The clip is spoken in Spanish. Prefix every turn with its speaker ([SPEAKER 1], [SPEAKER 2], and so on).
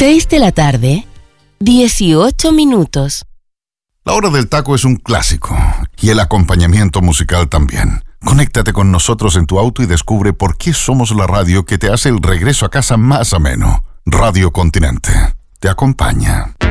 [SPEAKER 1] 6 de la tarde, 18 minutos.
[SPEAKER 2] La hora del taco es un clásico y el acompañamiento musical también. Conéctate con nosotros en tu auto y descubre por qué somos la radio que te hace el regreso a casa más ameno. Radio Continente te acompaña.